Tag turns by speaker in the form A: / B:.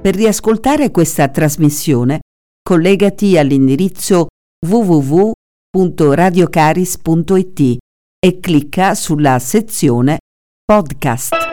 A: Per riascoltare questa trasmissione, collegati all'indirizzo www.radiocaris.it e clicca sulla sezione Podcast.